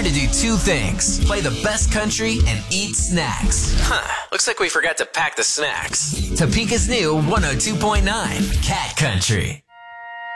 here to do two things. Play the best country and eat snacks. Looks like we forgot to pack the snacks. Topeka's new 102.9 Cat Country.